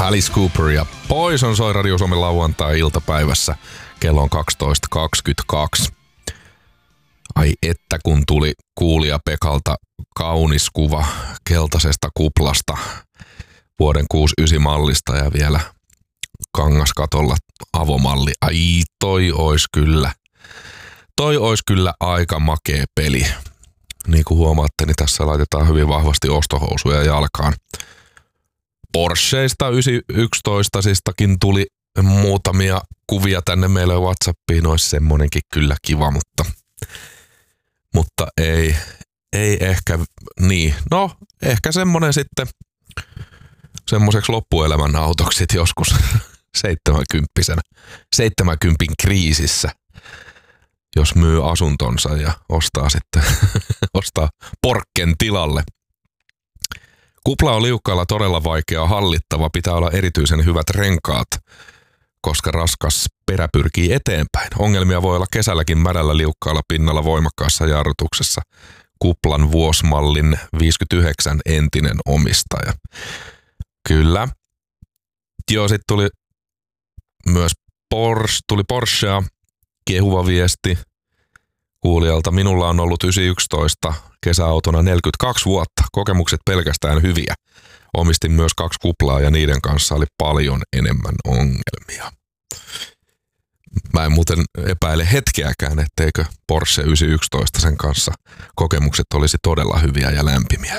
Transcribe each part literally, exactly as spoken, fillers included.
Alice Cooper ja Poison soi Radio Suomen lauantai-iltapäivässä. Kello on kaksitoista kaksikymmentäkaksi. Ai että kun tuli kuulija Pekalta kaunis kuva keltaisesta kuplasta vuoden kuusikymmentäyhdeksän mallista ja vielä kangaskatolla avomalli. Ai toi ois kyllä. Toi ois kyllä aika makea peli. Niin kuin huomaatte, niin tässä laitetaan hyvin vahvasti ostohousuja jalkaan. Porscheista yhdeksänsataayksitoista-sistakin tuli muutamia kuvia tänne meille WhatsAppiin. Olisi semmonenkin kyllä kiva, mutta, mutta ei, ei ehkä niin. No, ehkä semmonen sitten semmoiseksi loppuelämän autoksi joskus seitsemänkymppisenä, seitsemänkympin kriisissä, jos myy asuntonsa ja ostaa sitten ostaa porkken tilalle. Kupla on liukkaalla todella vaikea hallittava, pitää olla erityisen hyvät renkaat, koska raskas perä pyrkii eteenpäin. Ongelmia voi olla kesälläkin märällä liukkaalla pinnalla voimakkaassa jarrutuksessa. Kuplan vuosmallin viisikymmentäyhdeksän entinen omistaja. Kyllä. Joo, sitten tuli myös Porsche, tuli Porschea, kehuva viesti kuulijalta. Minulla on ollut yhdeksänsataayksitoista kesäautona neljäkymmentäkaksi vuotta. Kokemukset pelkästään hyviä. Omistin myös kaksi kuplaa ja niiden kanssa oli paljon enemmän ongelmia. Mä en muuten epäile hetkeäkään, etteikö Porsche yhdeksänsataayksitoista sen kanssa kokemukset olisi todella hyviä ja lämpimiä.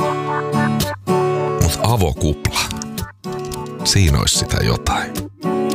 Mut avokupla. Siinä olisi sitä jotain.